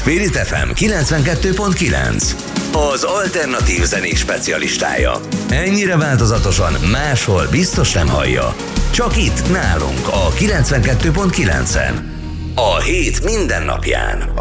Spirit FM 92.9, az alternatív zenék specialistája. Ennyire változatosan máshol biztos nem hallja. Csak itt nálunk a 92.9-en. A hét minden napján.